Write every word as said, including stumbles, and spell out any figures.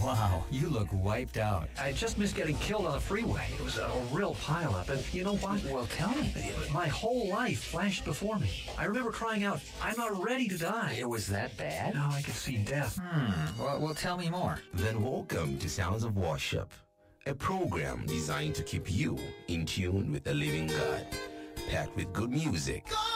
Wow, you look wiped out. I just missed getting killed on the freeway. It was a real pileup, and you know what? Well, tell me. My whole life flashed before me. I remember crying out, I'm not ready to die. It was that bad? Now I could see death. Hmm, well, well, tell me more. Then welcome to Sounds of Worship, a program designed to keep you in tune with the living God, packed with good music,